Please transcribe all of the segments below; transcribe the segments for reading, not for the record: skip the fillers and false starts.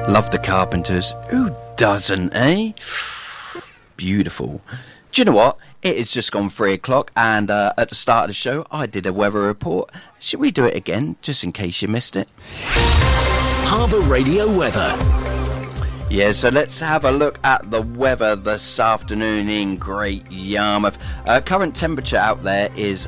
Love the Carpenters. Who doesn't, eh? Beautiful. Do you know what? It has just gone 3 o'clock, and at the start of the show, I did a weather report. Should we do it again, just in case you missed it? Harbour Radio weather. Yeah, so let's have a look at the weather this afternoon in Great Yarmouth. Current temperature out there is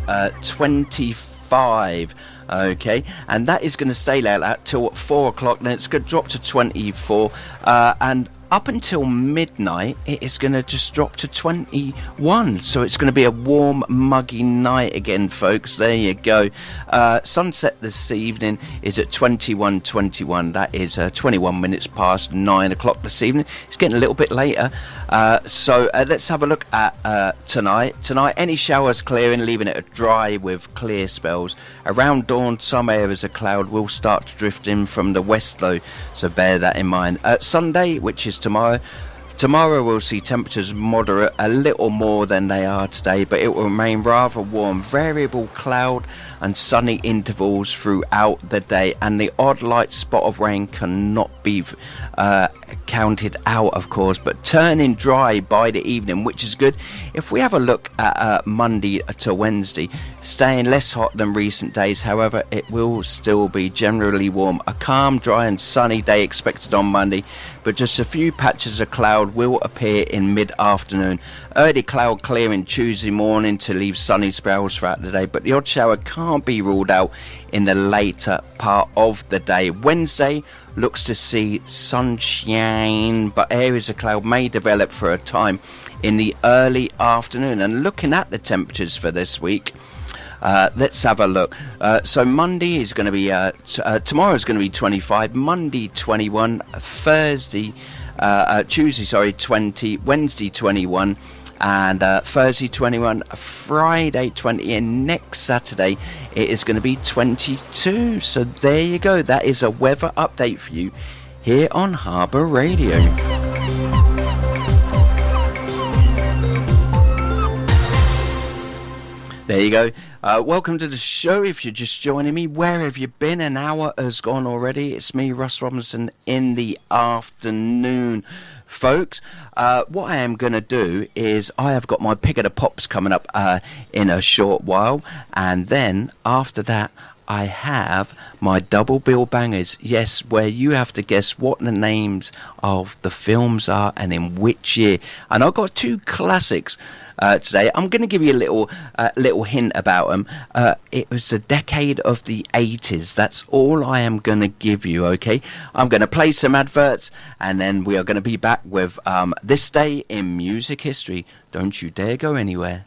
25. Okay, and that is going to stay like that till 4 o'clock. Then it's going to drop to 24, and up until midnight it is going to just drop to 21. So it's going to be a warm, muggy night again, folks. There you go. Sunset this evening is at 21:21. That is 21 minutes past 9 o'clock this evening. It's getting a little bit later. So let's have a look at tonight. Tonight, any showers clearing, leaving it dry with clear spells. Around dawn, some areas of cloud will start to drift in from the west, though, so bear that in mind. Sunday, which is tomorrow, we'll see temperatures moderate, a little more than they are today, but it will remain rather warm. Variable cloud and sunny intervals throughout the day, and the odd light spot of rain cannot be counted out, of course, but turning dry by the evening, which is good. If we have a look at Monday to Wednesday, staying less hot than recent days, however, it will still be generally warm. A calm, dry and sunny day expected on Monday, but just a few patches of cloud will appear in mid-afternoon. Early cloud clearing Tuesday morning to leave sunny spells throughout the day, but the odd shower can't be ruled out in the later part of the day. Wednesday looks to see sunshine, but areas of cloud may develop for a time in the early afternoon. And looking at the temperatures for this week, let's have a look. So Monday is going to be tomorrow is going to be 25, Monday 21, Tuesday 20, Wednesday 21, and Thursday 21, Friday 20, and next Saturday it is going to be 22. So there you go. That is a weather update for you here on Harbour Radio. There you go. Welcome to the show. If you're just joining me, where have you been? An hour has gone already. It's me, Russ Robinson, in the afternoon, folks. What I am going to do is I have got my pick of the pops coming up in a short while, and then after that I have my double bill bangers. Yes, where you have to guess what the names of the films are and in which year. And I've got two classics today. I'm going to give you a little hint about them. It was the decade of the 80s. That's all I am going to give you, okay? I'm going to play some adverts, and then we are going to be back with This Day in Music History. Don't you dare go anywhere.